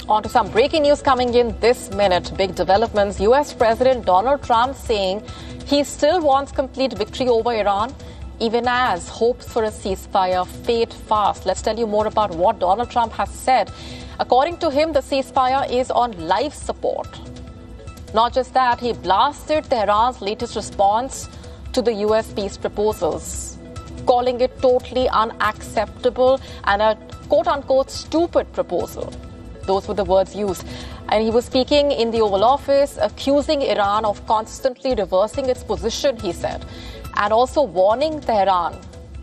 On to some breaking news coming in this minute. Big developments. US President Donald Trump saying he still wants complete victory over Iran, even as hopes for a ceasefire fade fast. Let's tell you more about what Donald Trump has said. According to him, the ceasefire is on life support. Not just that, he blasted Tehran's latest response to the US peace proposals, calling it totally unacceptable and a quote-unquote stupid proposal. Those were the words used. And he was speaking in the Oval Office, accusing Iran of constantly reversing its position, he said, and also warning Tehran.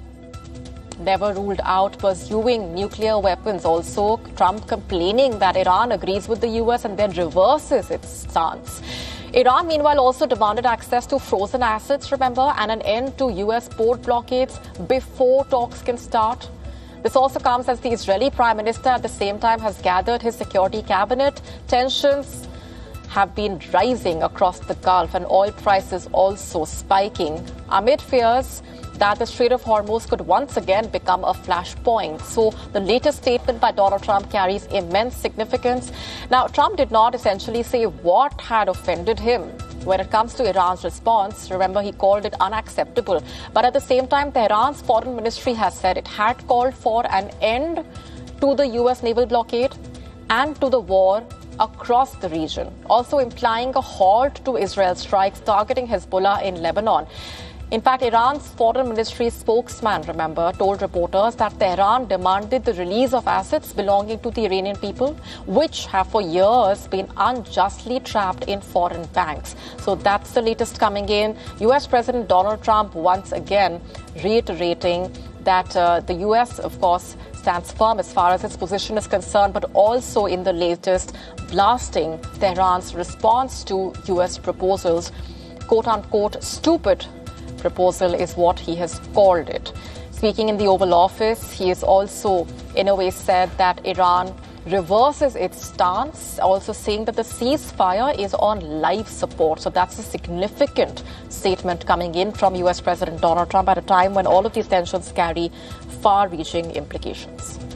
Never ruled out pursuing nuclear weapons. Also, Trump complaining that Iran agrees with the US and then reverses its stance. Iran, meanwhile, also demanded access to frozen assets, remember, and an end to US port blockades before talks can start. This also comes as the Israeli Prime Minister at the same time has gathered his security cabinet. Tensions have been rising across the Gulf and oil prices also spiking amid fears that the Strait of Hormuz could once again become a flashpoint. So the latest statement by Donald Trump carries immense significance. Now, Trump did not essentially say what had offended him when it comes to Iran's response. Remember, he called it unacceptable. But at the same time, Tehran's foreign ministry has said it had called for an end to the US naval blockade and to the war across the region, also implying a halt to Israel's strikes targeting Hezbollah in Lebanon. In fact, Iran's foreign ministry spokesman, remember, told reporters that Tehran demanded the release of assets belonging to the Iranian people, which have for years been unjustly trapped in foreign banks. So that's the latest coming in. US President Donald Trump once again reiterating that the US, of course, stands firm as far as its position is concerned, but also in the latest blasting Tehran's response to US proposals. Quote-unquote stupid proposal is what he has called it. Speaking in the Oval Office, he has also, in a way, said that Iran reverses its stance, also saying that the ceasefire is on life support. So that's a significant statement coming in from US President Donald Trump at a time when all of these tensions carry far-reaching implications.